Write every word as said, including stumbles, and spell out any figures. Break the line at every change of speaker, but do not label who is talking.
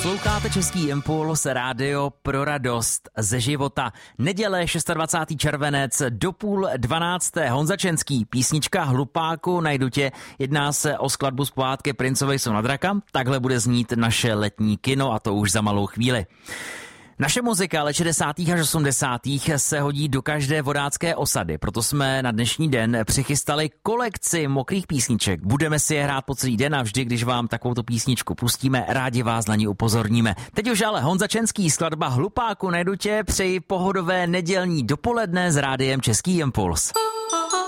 Posloucháte Český impuls, rádio pro radost ze života. Neděle dvacátého šestého červenec do půl dvanácté. Honza Čenský, písnička Hlupáku, najdu tě. Jedná se o skladbu z pohádky Princovi jsou na draka. Takhle bude znít naše letní kino a to už za malou chvíli. Naše muzika let šedesátých až osmdesátých se hodí do každé vodácké osady, proto jsme na dnešní den přichystali kolekci mokrých písniček. Budeme si je hrát po celý den a vždy, když vám takovouto písničku pustíme, rádi vás na ní upozorníme. Teď už ale Honza Čenský, skladba Hlupáku, najdu tě, přeji pohodové nedělní dopoledne s rádiem Český impuls.